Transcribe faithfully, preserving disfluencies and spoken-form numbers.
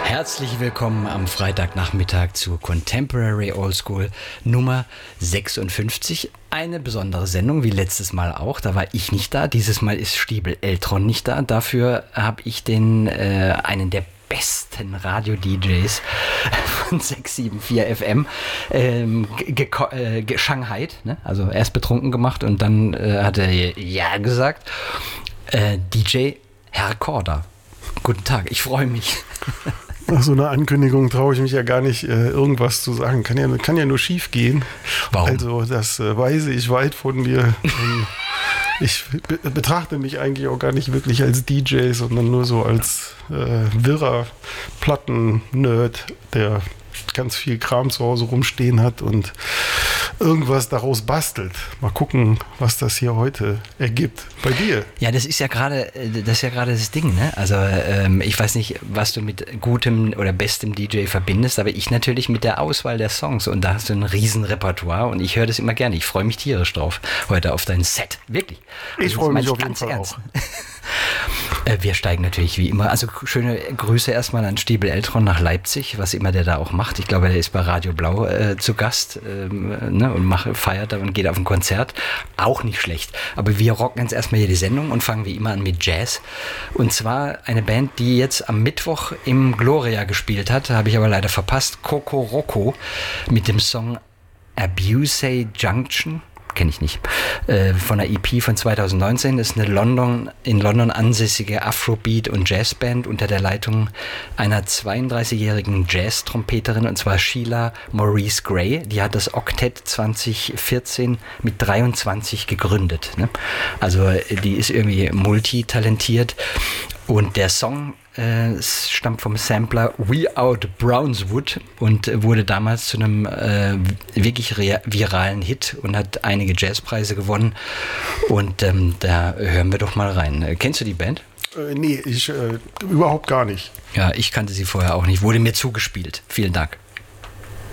Herzlich willkommen am Freitagnachmittag zu Contemporary Old School Nummer sechsundfünfzig. Eine besondere Sendung, wie letztes Mal auch. Da war ich nicht da. Dieses Mal ist Stiebel Eltron nicht da. Dafür habe ich den äh, einen der besten Radio-D Js von sechs sieben vier F M ähm, äh, geschanghait. Ne? Also erst betrunken gemacht und dann äh, hat er ja gesagt. Äh, D J Herr Korda. Guten Tag, ich freue mich. Nach so einer Ankündigung traue ich mich ja gar nicht, äh, irgendwas zu sagen. Kann ja, kann ja nur schief gehen. Warum? Also das äh, weise ich weit von mir. ähm, ich be- betrachte mich eigentlich auch gar nicht wirklich als D J, sondern nur so als äh, wirrer Platten-Nerd, der ganz viel Kram zu Hause rumstehen hat und irgendwas daraus bastelt. Mal gucken, was das hier heute ergibt. Bei dir? Ja, das ist ja gerade, das ist ja gerade das Ding, ne? Also ähm, ich weiß nicht, was du mit gutem oder bestem D J verbindest, aber ich natürlich mit der Auswahl der Songs und da hast du ein riesen Repertoire und ich höre das immer gerne. Ich freue mich tierisch drauf heute auf dein Set, wirklich. Ich also, freue mich ich auf jeden ganz Fall ernst. auch. Wir steigen natürlich wie immer, also schöne Grüße erstmal an Stiebel Eltron nach Leipzig, was immer der da auch macht. Ich glaube, der ist bei Radio Blau äh, zu Gast ähm, ne, und macht, feiert da und geht auf ein Konzert. Auch nicht schlecht. Aber wir rocken jetzt erstmal hier die Sendung und fangen wie immer an mit Jazz. Und zwar eine Band, die jetzt am Mittwoch im Gloria gespielt hat, habe ich aber leider verpasst, Coco Roco mit dem Song Abuse Junction. Kenne ich nicht, äh, von der E P von zwanzig neunzehn. Das ist eine London, in London ansässige Afrobeat- und Jazzband unter der Leitung einer zweiunddreißigjährigen Jazz-Trompeterin, und zwar Sheila Maurice Gray. Die hat das Oktett zwanzig vierzehn mit dreiundzwanzig gegründet. Ne? Also die ist irgendwie multitalentiert. Und der Song äh, stammt vom Sampler We Out Brownswood und wurde damals zu einem äh, wirklich rea- viralen Hit und hat einige Jazzpreise gewonnen. Und ähm, da hören wir doch mal rein. Äh, kennst du die Band? Äh, nee, ich äh, überhaupt gar nicht. Ja, ich kannte sie vorher auch nicht. Wurde mir zugespielt. Vielen Dank.